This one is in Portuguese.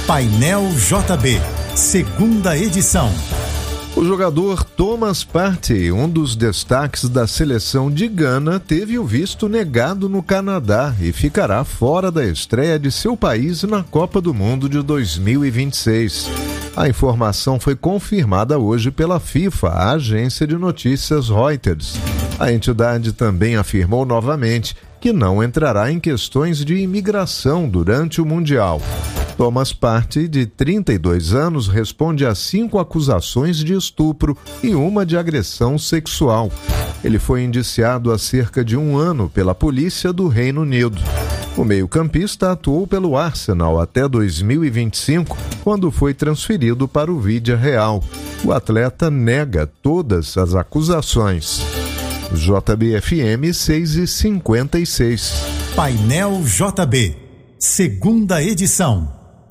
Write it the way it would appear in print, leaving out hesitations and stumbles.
Painel JB, segunda edição. O jogador Thomas Partey, um dos destaques da seleção de Gana, teve o visto negado no Canadá e ficará fora da estreia de seu país na Copa do Mundo de 2026. A informação foi confirmada hoje pela FIFA, a agência de notícias Reuters. A entidade também afirmou novamente que não entrará em questões de imigração durante o Mundial. Thomas Partey, de 32 anos, responde a 5 acusações de estupro e uma de agressão sexual. Ele foi indiciado há cerca de um ano pela polícia do Reino Unido. O meio-campista atuou pelo Arsenal até 2025, quando foi transferido para o Villarreal. O atleta nega todas as acusações. JBFM 6h56. Painel JB, segunda edição.